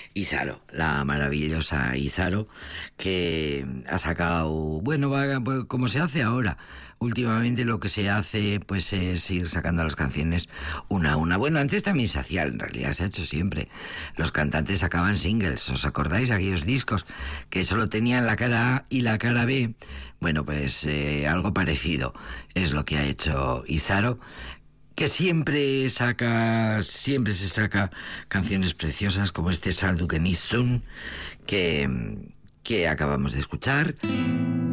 Izaro, la maravillosa Izaro, que ha sacado, bueno, pues, como se hace ahora. Últimamente lo que se hace pues es ir sacando las canciones una a una. Bueno, antes también se hacía, en realidad se ha hecho siempre. Los cantantes sacaban singles, ¿os acordáis? Aquellos discos que solo tenían la cara A y la cara B. Bueno, pues algo parecido es lo que ha hecho Izaro, que siempre se saca canciones preciosas como este Saldu Genizun que acabamos de escuchar.